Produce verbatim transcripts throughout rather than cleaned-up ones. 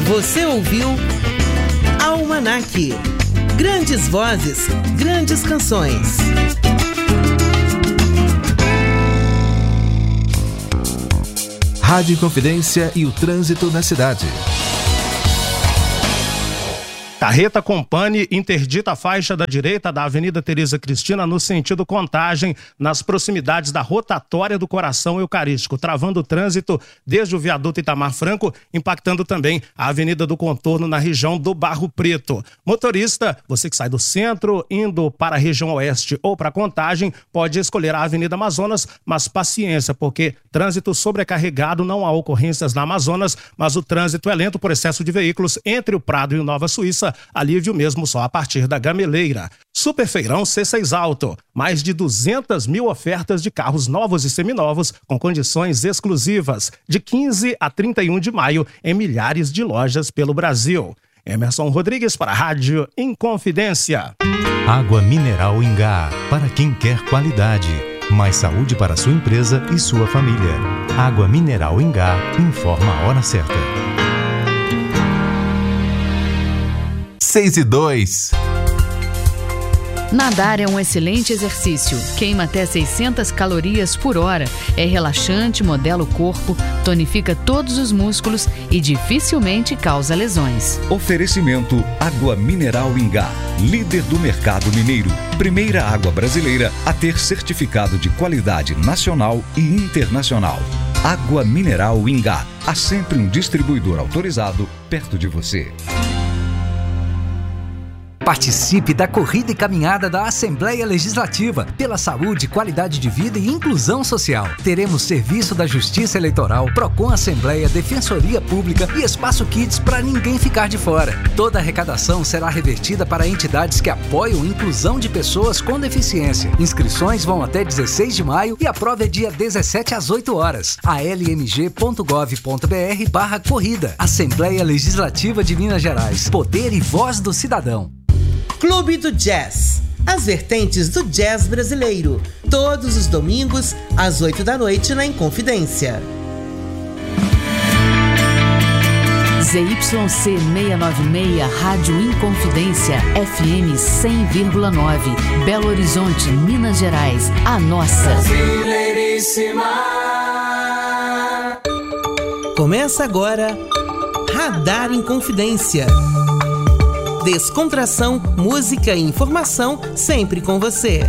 Você ouviu Almanac. Grandes vozes, grandes canções. Rádio Inconfidência e o trânsito na cidade. Carreta Company interdita a faixa da direita da Avenida Tereza Cristina no sentido Contagem, nas proximidades da rotatória do Coração Eucarístico, travando o trânsito desde o viaduto Itamar Franco, impactando também a Avenida do Contorno na região do Barro Preto. Motorista, você que sai do centro, indo para a região oeste ou para Contagem, pode escolher a Avenida Amazonas, mas paciência, porque trânsito sobrecarregado, não há ocorrências na Amazonas, mas o trânsito é lento por excesso de veículos entre o Prado e o Nova Suíça. Alívio mesmo só a partir da Gameleira. Superfeirão C seis Auto. Mais de duzentas mil ofertas de carros novos e seminovos com condições exclusivas. De quinze a trinta e um de maio em milhares de lojas pelo Brasil. Emerson Rodrigues para a Rádio Inconfidência. Água mineral Ingá. Para quem quer qualidade. Mais saúde para sua empresa e sua família. Água mineral Ingá. Informa a hora certa. seis e dois. Nadar é um excelente exercício. Queima até seiscentas calorias por hora. É relaxante, modela o corpo, tonifica todos os músculos e dificilmente causa lesões. Oferecimento Água Mineral Ingá, líder do mercado mineiro. Primeira água brasileira a ter certificado de qualidade nacional e internacional. Água Mineral Ingá. Há sempre um distribuidor autorizado perto de você. Participe da corrida e caminhada da Assembleia Legislativa pela saúde, qualidade de vida e inclusão social. Teremos serviço da Justiça Eleitoral, Procon Assembleia, Defensoria Pública e Espaço Kids para ninguém ficar de fora. Toda a arrecadação será revertida para entidades que apoiam a inclusão de pessoas com deficiência. Inscrições vão até dezesseis de maio e a prova é dia dezessete às oito horas. a l m g ponto gov ponto b r barra corrida. Assembleia Legislativa de Minas Gerais. Poder e voz do cidadão. Clube do Jazz. As vertentes do jazz brasileiro. Todos os domingos, às oito da noite, na Inconfidência. Z Y C seiscentos e noventa e seis, Rádio Inconfidência, F M cem vírgula nove, Belo Horizonte, Minas Gerais. A nossa. Brasileiríssima. Começa agora, Radar Inconfidência. Descontração, música e informação, sempre com você.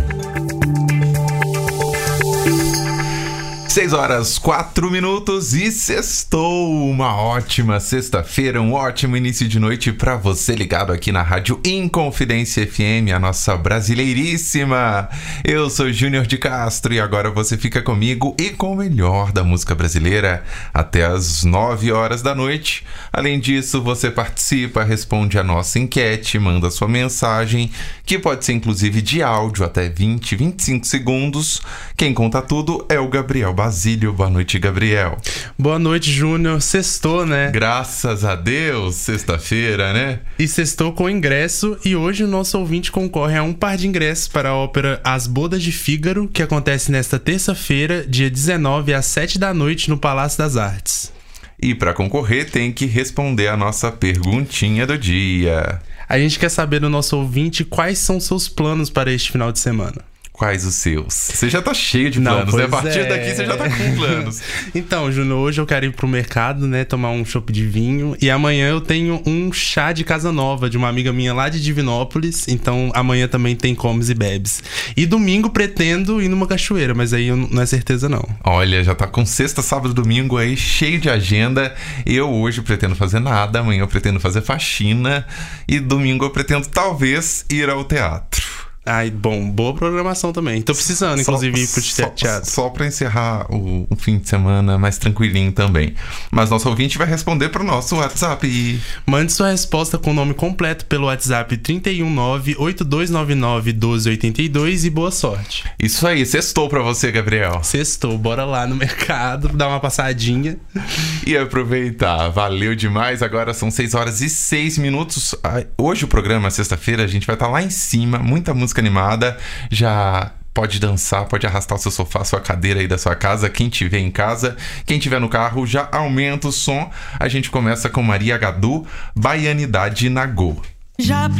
seis horas, quatro minutos e sextou. Uma ótima sexta-feira, um ótimo início de noite para você ligado aqui na Rádio Inconfidência F M, a nossa brasileiríssima. Eu sou Júnior de Castro e agora você fica comigo e com o melhor da música brasileira até as nove horas da noite. Além disso, você participa, responde a nossa enquete, manda sua mensagem, que pode ser inclusive de áudio até vinte, vinte e cinco segundos. Quem conta tudo é o Gabriel Basílio. Boa noite, Gabriel. Boa noite, Júnior. Sextou, né? Graças a Deus, sexta-feira, né? E sextou com ingresso, e hoje o nosso ouvinte concorre a um par de ingressos para a ópera As Bodas de Fígaro, que acontece nesta terça-feira, dia dezenove, às sete da noite, no Palácio das Artes. E para concorrer, tem que responder a nossa perguntinha do dia. A gente quer saber do nosso ouvinte quais são seus planos para este final de semana. Quais os seus? Você já tá cheio de planos, Não, né? A partir é. daqui você já tá com planos. Então, Júnior, hoje eu quero ir pro mercado, né? Tomar um chopp de vinho. E amanhã eu tenho um chá de casa nova de uma amiga minha lá de Divinópolis. Então, amanhã também tem comes e bebes. E domingo pretendo ir numa cachoeira, mas aí eu não é certeza não. Olha, já tá com sexta, sábado, domingo aí cheio de agenda. Eu hoje pretendo fazer nada, amanhã eu pretendo fazer faxina. E domingo eu pretendo talvez ir ao teatro. Ai, bom, boa programação também. Tô precisando, inclusive, ir pro teatro. Só, só pra encerrar o, o fim de semana mais tranquilinho também. Mas nosso ouvinte vai responder pro nosso WhatsApp. Mande sua resposta com o nome completo pelo WhatsApp trinta e um nove, oito dois nove nove, um dois oito dois e boa sorte. Isso aí, sextou pra você, Gabriel. Sextou, bora lá no mercado, dar uma passadinha. E aproveitar, valeu demais. Agora são seis horas e seis minutos. Hoje o programa, sexta-feira, a gente vai estar lá em cima, muita música animada. Já pode dançar, pode arrastar o seu sofá, sua cadeira aí da sua casa. Quem tiver em casa, quem tiver no carro, já aumenta o som. A gente começa com Maria Gadu, Baianidade Nagô. Já